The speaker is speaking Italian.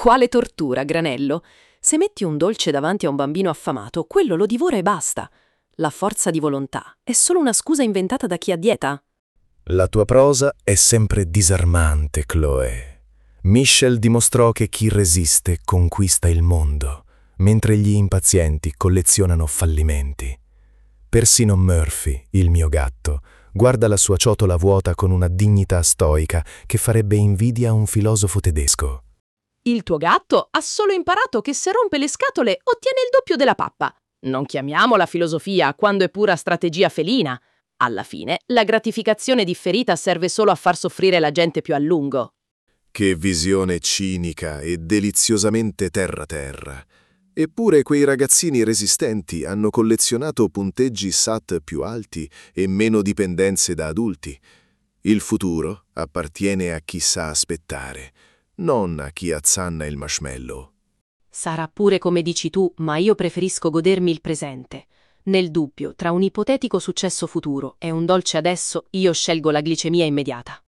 Quale tortura, Granello? Se metti un dolce davanti a un bambino affamato, quello lo divora e basta. La forza di volontà è solo una scusa inventata da chi ha dieta. La tua prosa è sempre disarmante, Chloe. Michel dimostrò che chi resiste conquista il mondo, mentre gli impazienti collezionano fallimenti. Persino Murphy, il mio gatto, guarda la sua ciotola vuota con una dignità stoica che farebbe invidia a un filosofo tedesco. Il tuo gatto ha solo imparato che se rompe le scatole ottiene il doppio della pappa. Non chiamiamola filosofia quando è pura strategia felina. Alla fine, la gratificazione differita serve solo a far soffrire la gente più a lungo. Che visione cinica e deliziosamente terra-terra. Eppure quei ragazzini resistenti hanno collezionato punteggi SAT più alti e meno dipendenze da adulti. Il futuro appartiene a chi sa aspettare, non a chi azzanna il marshmallow. Sarà pure come dici tu, ma io preferisco godermi il presente. Nel dubbio, tra un ipotetico successo futuro e un dolce adesso, io scelgo la glicemia immediata.